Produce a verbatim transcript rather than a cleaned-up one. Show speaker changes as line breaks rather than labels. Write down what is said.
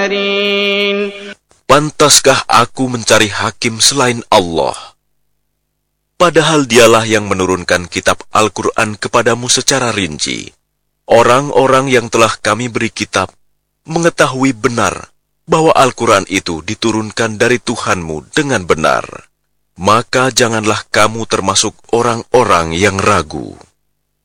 Pantaskah aku mencari hakim selain Allah? Padahal dialah yang menurunkan kitab Al-Quran kepadamu secara rinci. Orang-orang yang telah kami beri kitab mengetahui benar bahwa Al-Quran itu diturunkan dari Tuhanmu dengan benar. Maka janganlah kamu termasuk orang-orang yang ragu.